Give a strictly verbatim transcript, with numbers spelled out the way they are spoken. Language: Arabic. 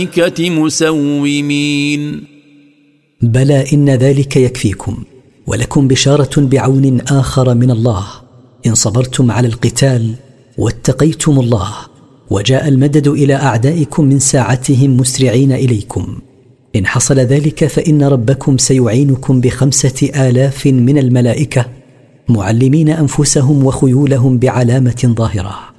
مسومين. بلى إن ذلك يكفيكم، ولكم بشارة بعون آخر من الله إن صبرتم على القتال واتقيتم الله، وجاء المدد إلى أعدائكم من ساعتهم مسرعين إليكم. إن حصل ذلك فإن ربكم سيعينكم بخمسة آلاف من الملائكة معلمين أنفسهم وخيولهم بعلامة ظاهرة.